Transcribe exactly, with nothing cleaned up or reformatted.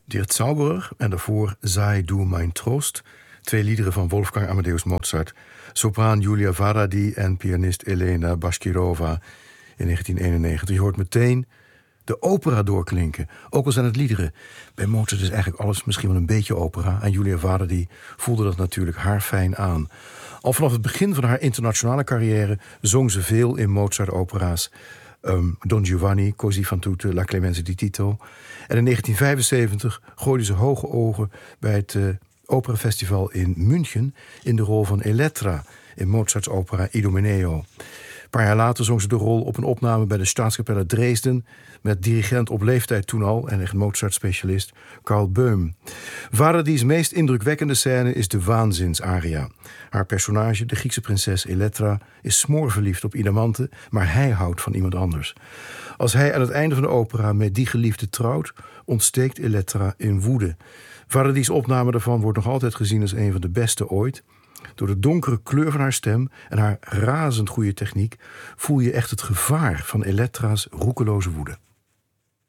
Der Zauberer en daarvoor Sei du mein Trost. Twee liederen van Wolfgang Amadeus Mozart. Sopraan Julia Varadi en pianist Elena Bashkirova in negentien eenennegentig. Je hoort meteen de opera doorklinken, ook al zijn het liederen. Bij Mozart is eigenlijk alles misschien wel een beetje opera. En Julia Varadi voelde dat natuurlijk haarfijn aan. Al vanaf het begin van haar internationale carrière zong ze veel in Mozart-opera's. Um, Don Giovanni, Così fan tutte, La Clemenza di Tito. En in negentien vijfenzeventig gooide ze hoge ogen bij het uh, operafestival in München in de rol van Elettra in Mozarts opera Idomeneo. Een paar jaar later zong ze de rol op een opname bij de Staatskapelle Dresden met dirigent op leeftijd toen al en echt Mozart-specialist Karl Böhm. Varadi's meest indrukwekkende scène is de waanzinsaria. Haar personage, de Griekse prinses Elettra, is smoorverliefd op Idamante, maar hij houdt van iemand anders. Als hij aan het einde van de opera met die geliefde trouwt, ontsteekt Elettra in woede. Varadi's opname daarvan wordt nog altijd gezien als een van de beste ooit. Door de donkere kleur van haar stem en haar razend goede techniek voel je echt het gevaar van Elettra's roekeloze woede.